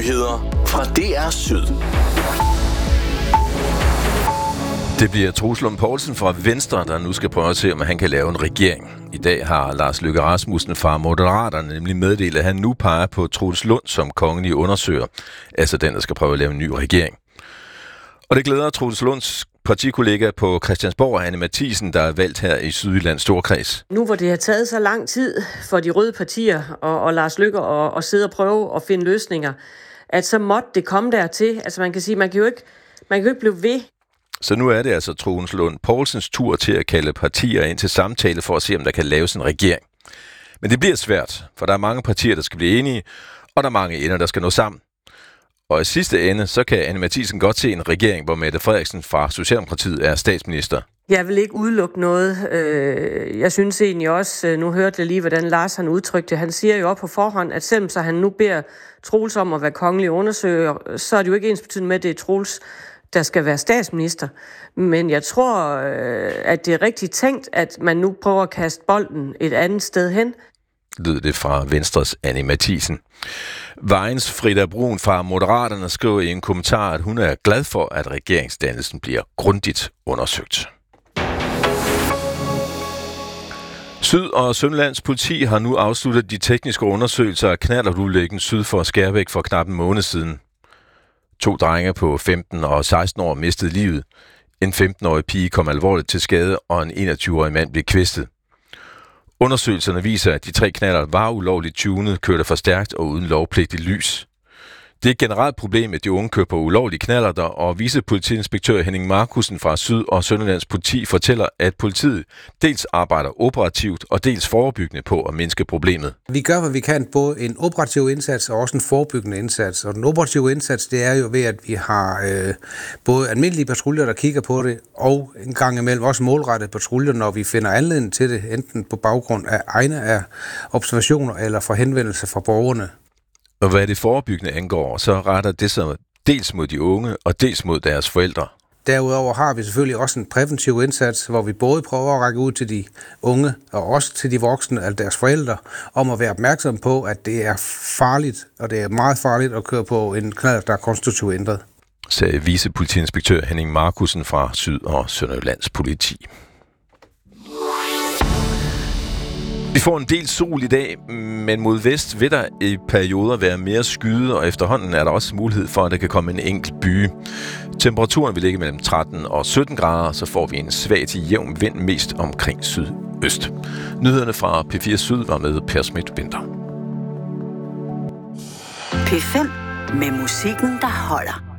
Nyheder fra DR Syd. Det bliver Troels Lund Poulsen fra Venstre, der nu skal prøve at se, om han kan lave en regering. I dag har Lars Løkke Rasmussen fra Moderaterne nemlig meddelt, at han nu peger på Troels Lund som kongelig undersøger, altså den, der skal prøve at lave en ny regering. Og det glæder Troels Lunds partikollega på Christiansborg, Anne Matthiesen, der er valgt her i Sydjyllands Storkreds. Nu hvor det har taget så lang tid for de røde partier og Lars Løkke at sidde og prøve at finde løsninger, at så måtte det komme dertil. Altså man kan sige, man kan jo ikke blive ved. Så nu er det altså Troels Lund Poulsens tur til at kalde partier ind til samtale for at se, om der kan laves en regering. Men det bliver svært, for der er mange partier, der skal blive enige, og der er mange ender, der skal nå sammen. Og i sidste ende, så kan Anne Matthiesen godt se en regering, hvor Mette Frederiksen fra Socialdemokratiet er statsminister. Jeg vil ikke udelukke noget. Jeg synes egentlig også, nu hørte jeg lige, hvordan Lars han udtrykte det. Han siger jo op på forhånd, at selvom så han nu beder Troels om at være kongelig undersøger, så er det jo ikke ensbetydende med, at det er Troels, der skal være statsminister. Men jeg tror, at det er rigtig tænkt, at man nu prøver at kaste bolden et andet sted hen. Lød det fra Venstres Anne Matthiesen. Vejens Frida Brun fra Moderaterne skriver i en kommentar, at hun er glad for, at regeringsdannelsen bliver grundigt undersøgt. Syd- og Sønderlands politi har nu afsluttet de tekniske undersøgelser af knallertulykken syd for Skærbæk for knap en måned siden. 2 drenge på 15 og 16 år mistede livet. En 15-årig pige kom alvorligt til skade, og en 21-årig mand blev kvæstet. Undersøgelserne viser, at de 3 knallerter var ulovligt tunet, kørte for stærkt og uden lovpligtigt lys. Det er et generelt problem, at de unge kører på ulovlige knallerter, og vicepolitiinspektør Henning Markussen fra Syd- og Sønderlands politi fortæller, at politiet dels arbejder operativt og dels forebyggende på at mindske problemet. Vi gør, hvad vi kan, både en operativ indsats og også en forebyggende indsats. Og den operative indsats, det er jo ved, at vi har både almindelige patruljer, der kigger på det, og en gang imellem også målrettede patruljer, når vi finder anledning til det, enten på baggrund af egne af observationer eller fra henvendelser fra borgerne. Og hvad det forebyggende angår, så retter det sig dels mod de unge og dels mod deres forældre. Derudover har vi selvfølgelig også en præventiv indsats, hvor vi både prøver at række ud til de unge og også til de voksne, altså deres forældre, om at være opmærksom på, at det er farligt, og det er meget farligt at køre på en knallert, der er konstruktivt ændret. Sagde vicepolitiinspektør Henning Markussen fra Syd- og Sønderlands politi. Vi får en del sol i dag, men mod vest vil der i perioder være mere skyde, og efterhånden er der også mulighed for, at der kan komme en enkelt byge. Temperaturen vil ligge mellem 13 og 17 grader, så får vi en svag til jævn vind mest omkring sydøst. Nyhederne fra P4 Syd var med Per Schmidt-Winter. P5 med musikken, der holder.